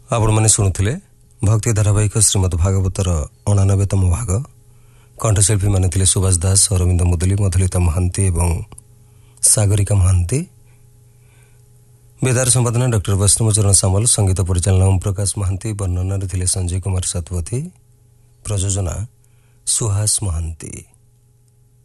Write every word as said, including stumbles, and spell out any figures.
ଆପଣମାନେ ଶୁଣୁଥିଲେ ଭକ୍ତି ଧାରାବାହିକ ଶ୍ରୀମଦ୍ ଭାଗବତର ଅଣାନବେତମ ଭାଗ। କଣ୍ଠଶିଳ୍ପୀମାନେ ଥିଲେ ସୁଭାଷ ଦାସ, ଅରବିନ୍ଦ ମୁଦୁଲି, ମଧୁଲିତା ମହାନ୍ତି ଏବଂ ସାଗରିକା ମହାନ୍ତି। ବେଦାର ସମ୍ପାଦନା ଡକ୍ଟର ବୈଷ୍ଣବଚରଣ ସାମଲ, ସଙ୍ଗୀତ ପରିଚାଳନା ଓମ୍ ପ୍ରକାଶ ମହାନ୍ତି, ବର୍ଣ୍ଣନାରେ ଥିଲେ ସଞ୍ଜୟ କୁମାର ଶତପଥୀ, ପ୍ରଯୋଜନା ସୁହାସ ମହାନ୍ତି।